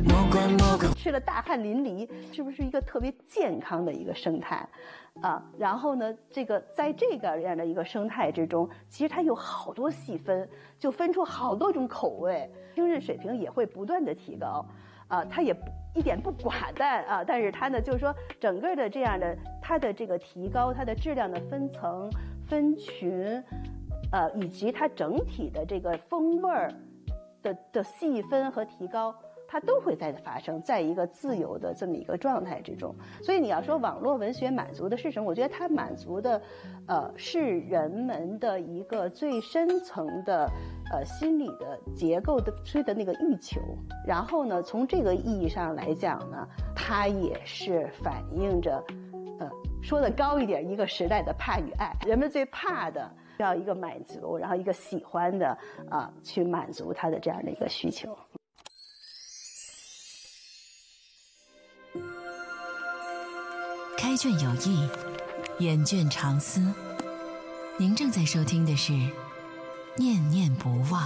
吃了大汗淋漓，是不是一个特别健康的一个生态啊？然后呢，在这个样的一个生态之中，其实它有好多细分，就分出好多种口味，烹饪水平也会不断的提高啊。它也一点不寡淡啊，但是它呢，就是说整个的这样的它的这个提高，它的质量的分层分群，以及它整体的这个风味儿的细分和提高。它都会在发生在一个自由的这么一个状态之中，所以你要说网络文学满足的是什么？我觉得它满足的，是人们的一个最深层的，心理的结构的那个欲求。然后呢，从这个意义上来讲呢，它也是反映着，说的高一点，一个时代的怕与爱。人们最怕的要一个满足，然后一个喜欢的去满足他的这样的一个需求。 开卷有益，眼卷长思。您正在收听的是《念念不忘》。